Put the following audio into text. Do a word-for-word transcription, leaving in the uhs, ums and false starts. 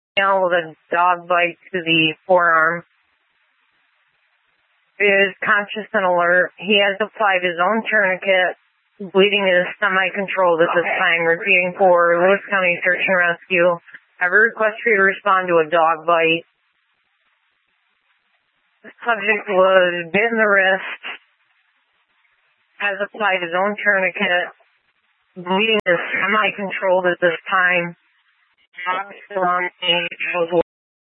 Now with a dog bite to the forearm. Is conscious and alert. He has applied his own tourniquet. Bleeding is semi-controlled at this time. Repeating for Lewis County Search and Rescue. I have a request for you to respond to a dog bite. The subject was bit in the wrist. Has applied his own tourniquet. Bleeding is semi-controlled at this time. Dog still on the